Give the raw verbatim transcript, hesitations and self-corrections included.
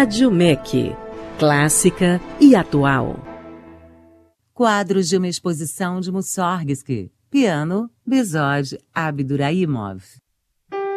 Rádio M E C, clássica e atual. Quadros de uma exposição de Mussorgsky, piano, Bezod Abduraimov.